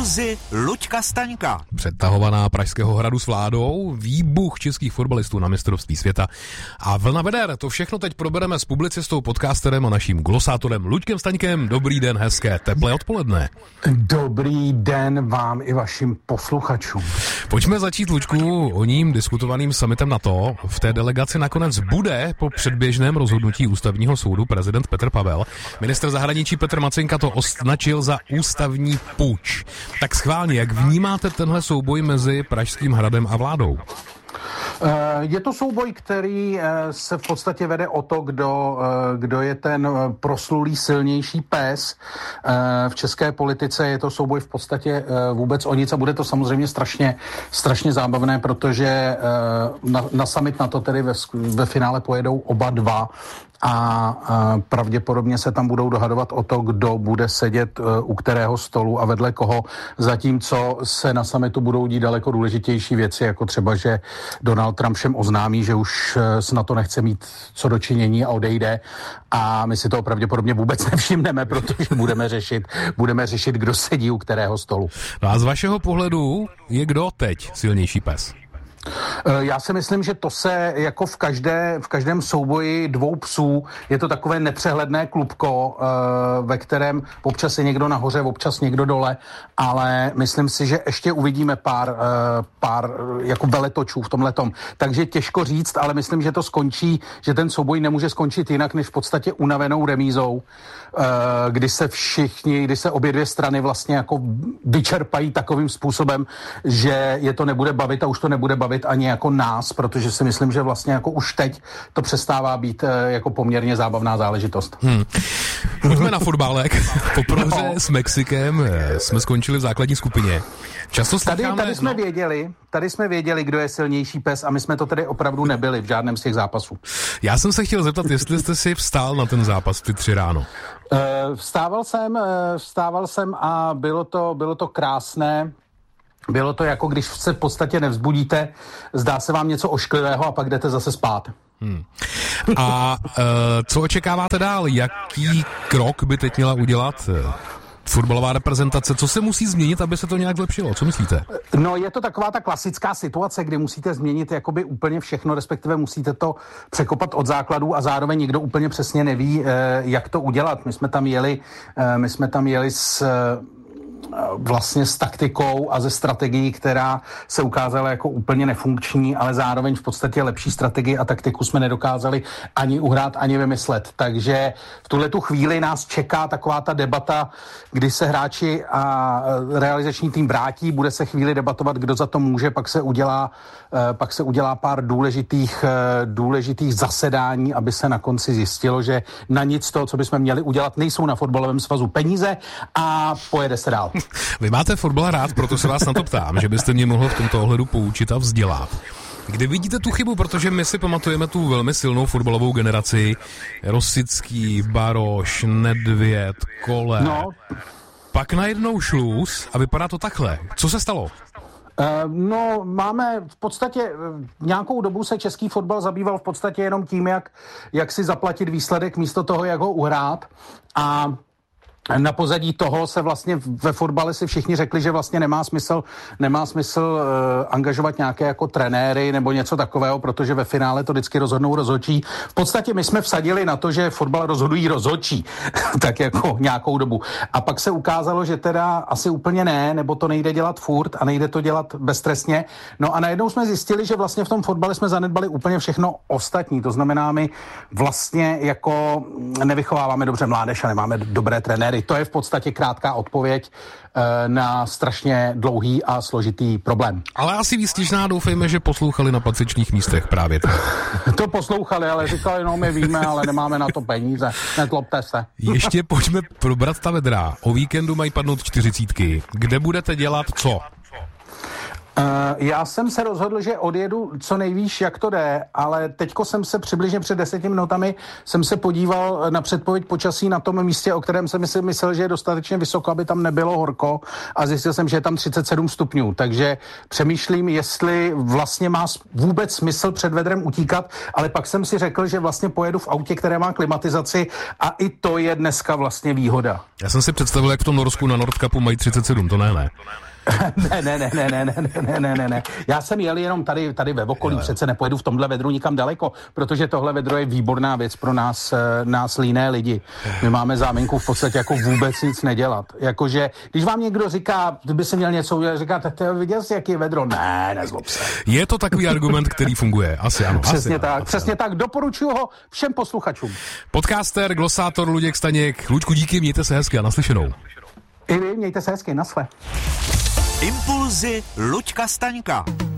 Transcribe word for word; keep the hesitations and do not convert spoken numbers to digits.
Kurzy Luďka Staňka. Přetahovaná Pražského hradu s vládou, výbuch českých fotbalistů na mistrovství světa a vlna veder. To všechno teď probereme s publicistou, podcasterem a naším glosátorem Luďkem Staňkem. Dobrý den, hezké, teplé odpoledne. Dobrý den vám i vašim posluchačům. Pojďme začít, Luďku, o ním diskutovaným summitem NATO. V té delegaci nakonec bude po předběžném rozhodnutí ústavního soudu prezident Petr Pavel. Ministr zahraničí Petr Macinka to označil za ústavní puč. Tak schválně, jak vnímáte tenhle souboj mezi Pražským hradem a vládou? Je to souboj, který se v podstatě vede o to, kdo, kdo je ten proslulý silnější pes. V české politice je to souboj v podstatě vůbec o nic a bude to samozřejmě strašně, strašně zábavné, protože na, na summit NATO tedy ve, ve finále pojedou oba dva. A, a pravděpodobně se tam budou dohadovat o to, kdo bude sedět uh, u kterého stolu a vedle koho, zatímco se na summitu budou dít daleko důležitější věci, jako třeba, že Donald Trump všem oznámí, že už uh, s NATO nechce mít co do činění a odejde a my si to pravděpodobně vůbec nevšimneme, protože budeme řešit, budeme řešit, kdo sedí u kterého stolu. No a z vašeho pohledu je kdo teď silnější pes? Já si myslím, že to se jako v, každé, v každém souboji dvou psů je to takové nepřehledné klubko, ve kterém občas je někdo nahoře, občas někdo dole, ale myslím si, že ještě uvidíme pár, pár jako veletočů v tomhletom. Takže těžko říct, ale myslím, že to skončí, že ten souboj nemůže skončit jinak, než v podstatě unavenou remízou, kdy se všichni, kdy se obě dvě strany vlastně jako vyčerpají takovým způsobem, že je to nebude bavit a už to nebude bavit ani jako nás, protože si myslím, že vlastně jako už teď to přestává být jako poměrně zábavná záležitost. Hmm. Pojďme na fotbálek. Po prohře no. s Mexikem jsme skončili v základní skupině. Často tady, slycháme, tady jsme no. věděli, tady jsme věděli, kdo je silnější pes a my jsme to tedy opravdu nebyli v žádném z těch zápasů. Já jsem se chtěl zeptat, jestli jste si vstál na ten zápas ty tři ráno. Uh, vstával jsem, uh, vstával jsem a bylo to, bylo to krásné. Bylo to jako, když se v podstatě nevzbudíte, zdá se vám něco ošklivého a pak jdete zase spát. Hmm. A uh, co očekáváte dál? Jaký krok by teď měla udělat uh, fotbalová reprezentace? Co se musí změnit, aby se to nějak zlepšilo? Co myslíte? No je to taková ta klasická situace, kdy musíte změnit jakoby úplně všechno, respektive musíte to překopat od základů a zároveň nikdo úplně přesně neví, uh, jak to udělat. My jsme tam jeli, uh, my jsme tam jeli s... Uh, vlastně s taktikou a ze strategií, která se ukázala jako úplně nefunkční, ale zároveň v podstatě lepší strategii a taktiku jsme nedokázali ani uhrát, ani vymyslet. Takže v tuhletu chvíli nás čeká taková ta debata, kdy se hráči a realizační tým vrátí, bude se chvíli debatovat, kdo za to může, pak se udělá, pak se udělá pár důležitých, důležitých zasedání, aby se na konci zjistilo, že na nic z toho, co bychom měli udělat, nejsou na fotbalovém svazu peníze a pojede se dál. Vy máte fotbal rád, proto se vás na to ptám, že byste mě mohl v tomto ohledu poučit a vzdělat. Kde vidíte tu chybu, protože my si pamatujeme tu velmi silnou fotbalovou generaci, Rosický, Baroš, Nedvěd, Koller. No. Pak najednou šluz a vypadá to takhle. Co se stalo? No, máme v podstatě nějakou dobu se český fotbal zabýval v podstatě jenom tím, jak, jak si zaplatit výsledek místo toho, jak ho uhrát. A na pozadí toho se vlastně ve fotbale si všichni řekli, že vlastně nemá smysl, nemá smysl uh, angažovat nějaké jako trenéry nebo něco takového, protože ve finále to vždycky rozhodnou rozhodčí. V podstatě my jsme vsadili na to, že fotbal rozhodují rozhodčí, tak jako nějakou dobu. A pak se ukázalo, že teda asi úplně ne, nebo to nejde dělat furt a nejde to dělat beztrestně. No a najednou jsme zjistili, že vlastně v tom fotbale jsme zanedbali úplně všechno ostatní. To znamená, my vlastně jako nevychováváme dobře mládež a nemáme dobré trenéry. To je v podstatě krátká odpověď e, na strašně dlouhý a složitý problém. Ale asi výstižná, doufejme, že poslouchali na patřičných místech právě to. To poslouchali, ale říkali, no my víme, ale nemáme na to peníze, netlopte se. Ještě pojďme probrat ta vedra. O víkendu mají padnout čtyřicítky. Kde budete dělat co? Já jsem se rozhodl, že odjedu co nejvýš, jak to jde, ale teďko jsem se přibližně před deseti minutami jsem se podíval na předpověď počasí na tom místě, o kterém jsem si myslel, že je dostatečně vysoko, aby tam nebylo horko, a zjistil jsem, že je tam třicet sedm stupňů, takže přemýšlím, jestli vlastně má vůbec smysl před vedrem utíkat, ale pak jsem si řekl, že vlastně pojedu v autě, které má klimatizaci, a i to je dneska vlastně výhoda. Já jsem si představil, jak v tom Norsku na Nordkapu mají třicet sedm, to ne, ne. ne, ne, ne, ne, ne, ne, ne, ne, ne, ne. Já jsem jel jenom tady, tady ve okolí, jo, přece nepojedu v tomhle vedru nikam daleko, protože tohle vedro je výborná věc pro nás, nás líné lidi. My máme záminku v podstatě jako vůbec nic nedělat. Jakože, když vám někdo říká, ty by si měl něco udělat, říká, tak ty viděl jsi, jaký je vedro? Ne, nezlob se. Je to takový argument, který funguje, asi ano. Přesně asi, tak, asi, přesně ano. tak, doporučuji ho všem posluchačům. Podcaster, glosátor Luděk Staněk. Luďku, díky, mějte se hezky a naslyšenou. I vy, mějte se hezky, nasle. Impulzy Luďka Staňka.